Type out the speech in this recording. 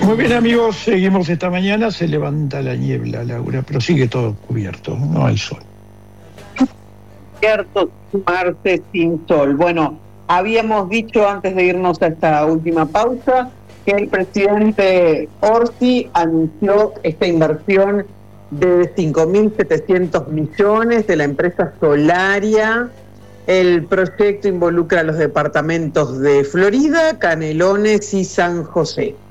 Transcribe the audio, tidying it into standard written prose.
Muy bien, amigos, seguimos esta mañana. Se levanta la niebla, Laura, pero sigue todo cubierto, no hay sol. Cierto, Marte sin sol. Bueno, habíamos dicho antes de irnos a esta última pausa que el presidente Orsi anunció esta inversión de 5.700 millones de la empresa Solaria. El proyecto involucra a los departamentos de Florida, Canelones y San José.